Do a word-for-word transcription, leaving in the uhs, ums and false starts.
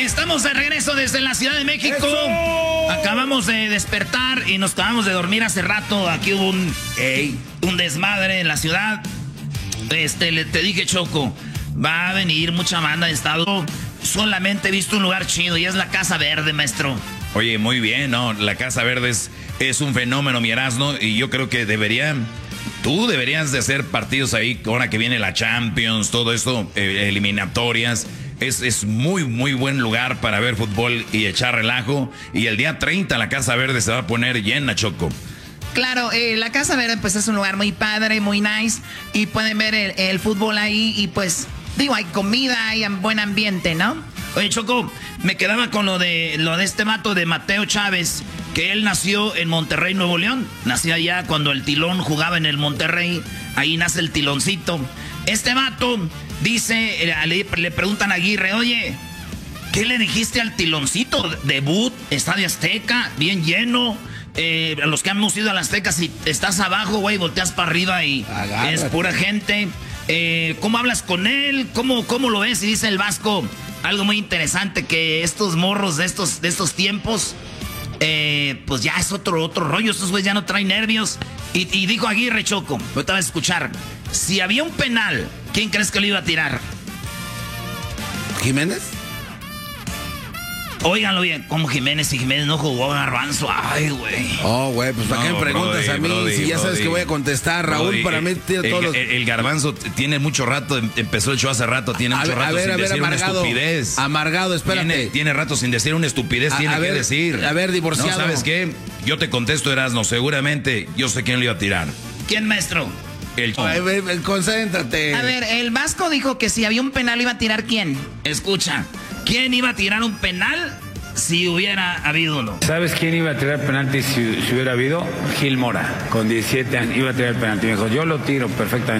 Estamos de regreso desde la Ciudad de México. ¡Eso! Acabamos de despertar y nos acabamos de dormir hace rato. Aquí hubo un, ey, un desmadre en la ciudad. Este, le, te dije, Choco, va a venir mucha banda de estado. Solamente he visto un lugar chido y es la Casa Verde, maestro. Oye, muy bien, ¿no? La Casa Verde es, es un fenómeno, mi Erasmo, y yo creo que deberían... Tú deberías de hacer partidos ahí, ahora que viene la Champions, todo esto, eh, eliminatorias. Es, es muy, muy buen lugar para ver fútbol y echar relajo. Y el día treinta la Casa Verde se va a poner llena, Choco. Claro, eh, la Casa Verde pues es un lugar muy padre, muy nice. Y pueden ver el, el fútbol ahí y pues, digo, hay comida, hay buen ambiente, ¿no? Oye, Choco, me quedaba con lo de, lo de este vato de Mateo Chávez, que él nació en Monterrey, Nuevo León. Nació allá cuando el Tilón jugaba en el Monterrey. Ahí nace el Tiloncito. Este vato dice, le, le preguntan a Aguirre, oye, ¿qué le dijiste al Tiloncito? Debut, Estadio Azteca, bien lleno. Eh, a los que hemos ido a la Azteca, si estás abajo, güey, volteas para arriba y agárrate. Es pura gente. Eh, ¿Cómo hablas con él? ¿Cómo, cómo lo ves? Y dice el Vasco algo muy interesante, que estos morros de estos, de estos tiempos, eh, pues ya es otro, otro rollo. Estos güeyes ya no traen nervios. Y, y dijo Aguirre, Choco, ahorita vas a escuchar, si había un penal, ¿quién crees que lo iba a tirar? ¿Jiménez? Óiganlo bien, como Jiménez y Jiménez no jugó Garbanzo. Ay, güey. Oh, güey, pues ¿para No, qué me preguntas brody, a mí? brody, si ya sabes brody. que voy a contestar, Raúl, Brody, para mí tiene el, todos los... el, el Garbanzo tiene mucho rato, empezó el show hace rato, tiene A mucho ver, rato a ver, sin a ver, decir amargado, una estupidez. amargado, espérate. Tiene, tiene rato sin decir una estupidez, A- tiene a que ver, decir. a ver, divorciado. No, ¿sabes qué? Yo te contesto, Erasmo, seguramente yo sé quién lo iba a tirar. ¿Quién, maestro? El Ay, ve, ve, concéntrate. A ver, el Vasco dijo que si había un penal iba a tirar ¿quién? Escucha, ¿quién iba a tirar un penal si hubiera habido uno? ¿Sabes quién iba a tirar penalti si, si hubiera habido? Gil Mora, con diecisiete años, iba a tirar el penalti. Me dijo, yo lo tiro perfectamente.